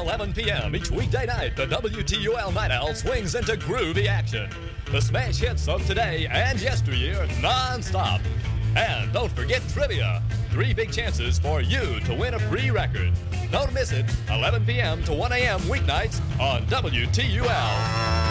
11 p.m. each weekday night, the WTUL Night Owl swings into groovy action. The smash hits of today and yesteryear non-stop. And don't forget trivia. 3 big chances for you to win a free record. Don't miss it, 11 p.m. to 1 a.m. weeknights on WTUL.